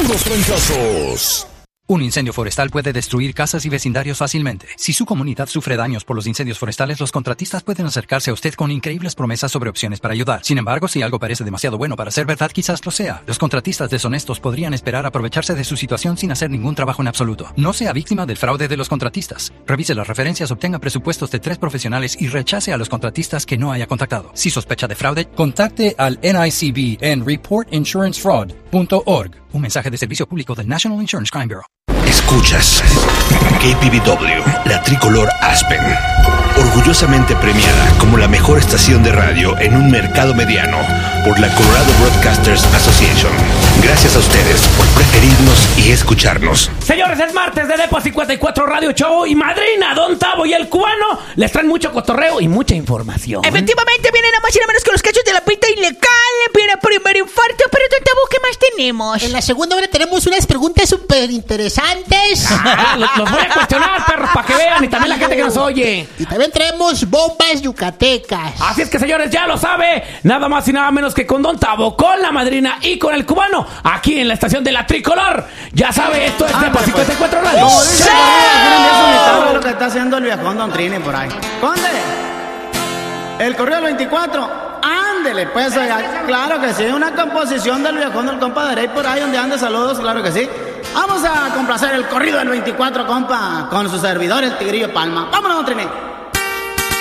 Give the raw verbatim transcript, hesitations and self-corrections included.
puros trancazos. Un incendio forestal puede destruir casas y vecindarios fácilmente. Si su comunidad sufre daños por los incendios forestales, los contratistas pueden acercarse a usted con increíbles promesas sobre opciones para ayudar. Sin embargo, si algo parece demasiado bueno para ser verdad, quizás lo sea. Los contratistas deshonestos podrían esperar aprovecharse de su situación sin hacer ningún trabajo en absoluto. No sea víctima del fraude de los contratistas. Revise las referencias, obtenga presupuestos de tres profesionales y rechace a los contratistas que no haya contactado. Si sospecha de fraude, contacte al N I C B en report insurance fraud punto org. Un mensaje de servicio público del National Insurance Crime Bureau. Escuchas K P B W, la tricolor Aspen, orgullosamente premiada como la mejor estación de radio en un mercado mediano por la Colorado Broadcasters Association. Gracias a ustedes por preferirnos y escucharnos. Señores, es martes de Depo cincuenta y cuatro Radio Show y madrina Don Tavo y el Cubano les traen mucho cotorreo y mucha información. Efectivamente, viene nada más y nada menos que los cachos de la pita ilegal. Viene primer infarto, pero Don Tavo, ¿qué más tenemos? En la segunda hora tenemos unas preguntas súper interesantes. Ah, los, los voy a cuestionar, perros, para que vean, y también la gente que nos oye. Y también traemos bombas yucatecas. Así es que, señores, ya lo sabe, nada más y nada menos que con Don Tavo, con la madrina y con el Cubano, aquí en la estación de la tricolor. Ya sabe, esto es Depo cincuenta y cuatro Radio. Como dice por ahí, lo que está haciendo el viejón Don Trini por ahí. Conde, el corrido del veinticuatro, ándele, pues, oiga, claro que sí, una composición del viejón del compa Derey por ahí donde ande, saludos, claro que sí. Vamos a complacer el corrido del veinticuatro, compa, con su servidor, el Tigrillo Palma. Vámonos, Don Trini.